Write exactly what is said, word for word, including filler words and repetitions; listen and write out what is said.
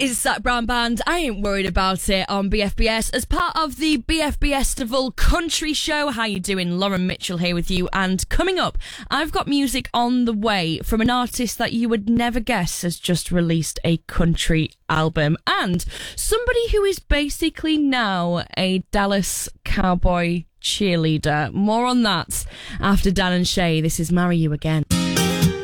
It's Zach Brown Band. I ain't worried about it on B F B S as part of the B F B Festival Country Show. How you doing? Lauren Mitchell here with you. And coming up, I've got music on the way from an artist that you would never guess has just released a country album, and somebody who is basically now a Dallas Cowboy cheerleader. More on that after Dan and Shay. This is Marry You Again.